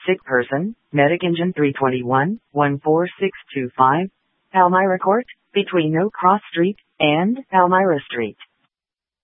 Sick person, Medic Engine 321, 14625, Palmyra Court, between No Cross Street and Palmyra Street.